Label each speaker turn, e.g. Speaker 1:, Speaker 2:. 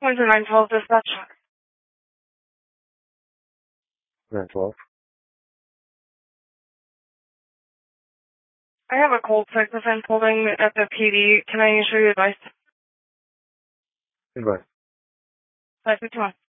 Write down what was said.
Speaker 1: Winter 912 dispatch.
Speaker 2: 912.
Speaker 1: I have a cold sex offense holding at the PD. Can I issue you advice?
Speaker 2: Advice.
Speaker 1: 551.